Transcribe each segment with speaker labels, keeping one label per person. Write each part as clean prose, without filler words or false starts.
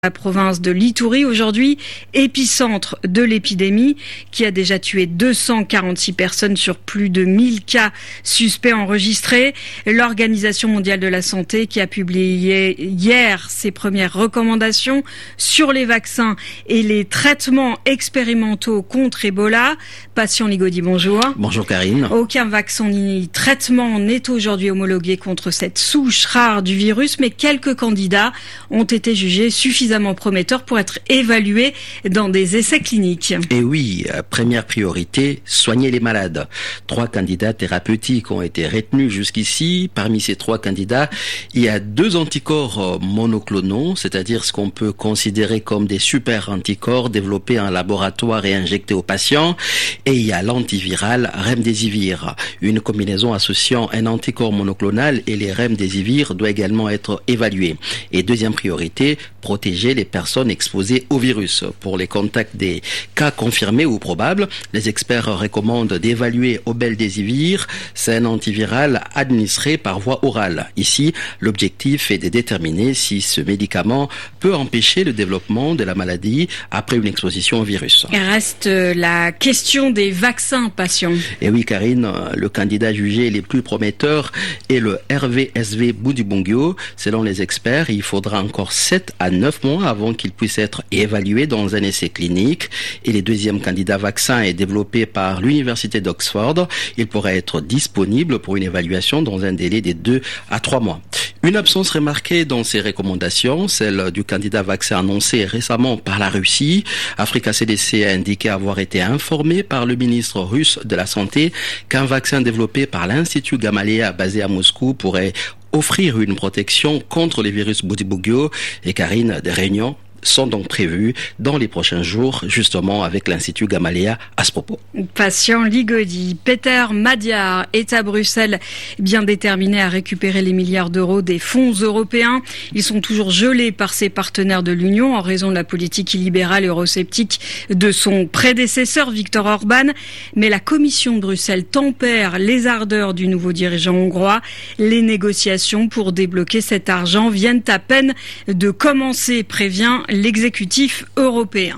Speaker 1: La province de l'Ituri, aujourd'hui, épicentre de l'épidémie qui a déjà tué 246 personnes sur plus de 1000 cas suspects enregistrés. L'Organisation mondiale de la santé qui a publié hier ses premières recommandations sur les vaccins et les traitements expérimentaux contre Ebola. Patient Ligodi, bonjour.
Speaker 2: Bonjour Karine.
Speaker 1: Aucun vaccin ni traitement n'est aujourd'hui homologué contre cette souche rare du virus, mais quelques candidats ont été jugés suffisamment prometteurs pour être évalués dans des essais cliniques.
Speaker 2: Et oui, première priorité, soigner les malades. 3 candidats thérapeutiques ont été retenus jusqu'ici. Parmi ces 3 candidats, il y a 2 anticorps monoclonaux, c'est-à-dire ce qu'on peut considérer comme des super anticorps développés en laboratoire et injectés aux patients. Et il y a l'antiviral Remdesivir. Une combinaison associant un anticorps monoclonal et les Remdesivir doit également être évaluée. Et deuxième priorité, protéger les personnes exposées au virus. Pour les contacts des cas confirmés ou probables, les experts recommandent d'évaluer Remdesivir. C'est un antiviral administré par voie orale. Ici, l'objectif est de déterminer si ce médicament peut empêcher le développement de la maladie après une exposition au virus.
Speaker 1: Il reste la question des vaccins patients.
Speaker 2: Et oui, Karine, le candidat jugé les plus prometteurs est le RVSV Budibongyo. Selon les experts, il faudra encore 7 à 9 mois avant qu'il puisse être évalué dans un essai clinique. Et le deuxième candidat vaccin est développé par l'université d'Oxford. Il pourrait être disponible pour une évaluation dans un délai de 2 à 3 mois. Une absence remarquée dans ces recommandations, celle du candidat vaccin annoncé récemment par la Russie. Africa CDC a indiqué avoir été informé par le ministre russe de la Santé qu'un vaccin développé par l'Institut Gamaleya basé à Moscou pourrait offrir une protection contre les virus Budibugyo. Et Karine, des réunions sont donc prévues dans les prochains jours, justement avec l'Institut Gamaleya à ce propos.
Speaker 1: Patient Ligodi, Peter Madiar est à Bruxelles, bien déterminé à récupérer les milliards d'euros des fonds européens. Ils sont toujours gelés par ses partenaires de l'Union en raison de la politique illibérale et eurosceptique de son prédécesseur Viktor Orban. Mais la Commission de Bruxelles tempère les ardeurs du nouveau dirigeant hongrois. Les négociations pour débloquer cet argent viennent à peine de commencer, prévient l'exécutif européen.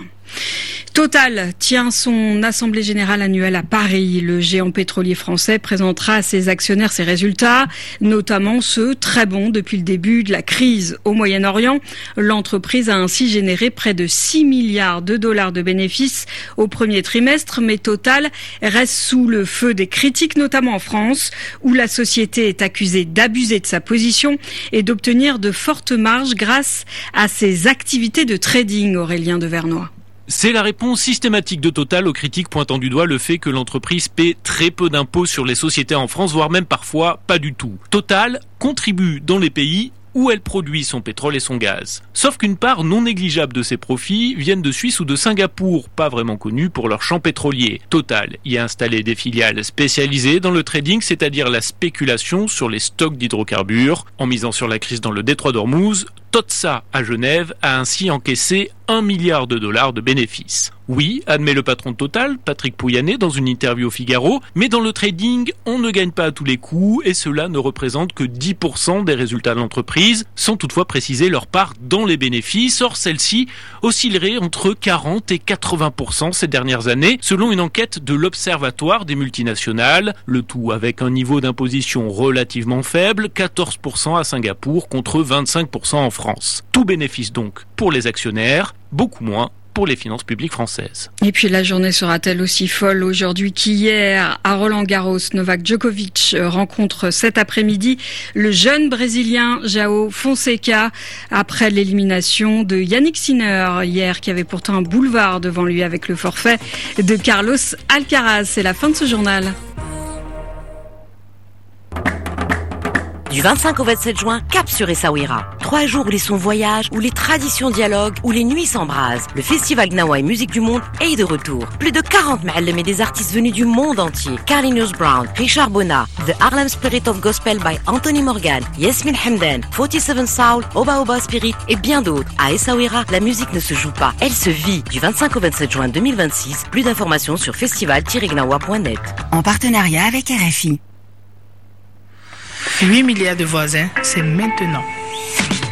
Speaker 1: Total tient son assemblée générale annuelle à Paris. Le géant pétrolier français présentera à ses actionnaires ses résultats, notamment ceux très bons depuis le début de la crise au Moyen-Orient. L'entreprise a ainsi généré près de 6 milliards de dollars de bénéfices au premier trimestre, mais Total reste sous le feu des critiques, notamment en France, où la société est accusée d'abuser de sa position et d'obtenir de fortes marges grâce à ses activités de trading, Aurélien Devernois.
Speaker 3: C'est la réponse systématique de Total aux critiques pointant du doigt le fait que l'entreprise paie très peu d'impôts sur les sociétés en France, voire même parfois pas du tout. Total contribue dans les pays où elle produit son pétrole et son gaz. Sauf qu'une part non négligeable de ses profits viennent de Suisse ou de Singapour, pas vraiment connus pour leur champ pétrolier. Total y a installé des filiales spécialisées dans le trading, c'est-à-dire la spéculation sur les stocks d'hydrocarbures. En misant sur la crise dans le détroit d'Ormuz, Totsa à Genève a ainsi encaissé 1 milliard de dollars de bénéfices. Oui, admet le patron de Total, Patrick Pouyanné, dans une interview au Figaro, mais dans le trading, on ne gagne pas à tous les coups et cela ne représente que 10% des résultats de l'entreprise, sans toutefois préciser leur part dans les bénéfices. Or, celle-ci oscillerait entre 40 et 80% ces dernières années, selon une enquête de l'Observatoire des multinationales, le tout avec un niveau d'imposition relativement faible, 14% à Singapour contre 25% en France. Tout bénéfice donc pour les actionnaires, beaucoup moins pour les finances publiques françaises.
Speaker 1: Et puis la journée sera-t-elle aussi folle aujourd'hui qu'hier à Roland-Garros? Novak Djokovic rencontre cet après-midi le jeune Brésilien João Fonseca après l'élimination de Yannick Sinner hier, qui avait pourtant un boulevard devant lui avec le forfait de Carlos Alcaraz. C'est la fin de ce journal.
Speaker 4: Du 25 au 27 juin, cap sur Essaouira. 3 jours où les sons voyagent, où les traditions dialoguent, où les nuits s'embrasent. Le festival Gnawa et Musique du Monde est de retour. Plus de 40 ma'allem et des artistes venus du monde entier. Carlinhos Brown, Richard Bona, The Harlem Spirit of Gospel by Anthony Morgan, Yasmin Hamdan, 47 Soul, Oba Oba Spirit et bien d'autres. À Essaouira, la musique ne se joue pas, elle se vit. Du 25 au 27 juin 2026, plus d'informations sur festival-gnawa.net.
Speaker 5: En partenariat avec RFI.
Speaker 6: 8 milliards de voisins, c'est maintenant.